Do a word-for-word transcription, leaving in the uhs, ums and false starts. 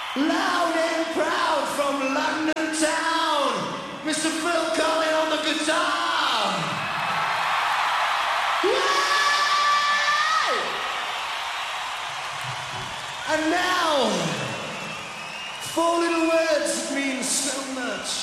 Loud and proud from London town, Mister Phil Collins on the guitar. Yay! And now, four little words that mean so much.